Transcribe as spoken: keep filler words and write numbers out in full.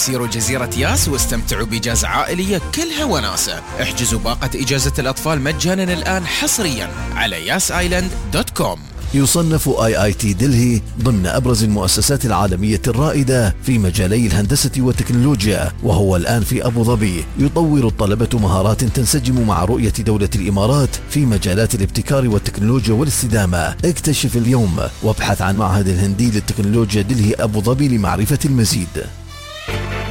سيروا جزيرة ياس واستمتعوا بإجازة عائلية كلها وناسة. احجزوا باقة إجازة الأطفال مجانا الآن حصريا على ياس آيلاند دوت كوم. يصنف آي آي تي دلهي ضمن أبرز المؤسسات العالمية الرائدة في مجالي الهندسة والتكنولوجيا، وهو الآن في أبو ظبي يطور الطلبة مهارات تنسجم مع رؤية دولة الإمارات في مجالات الابتكار والتكنولوجيا والاستدامة. اكتشف اليوم وابحث عن معهد الهندي للتكنولوجيا دلهي أبو ظبي لمعرفة المزيد.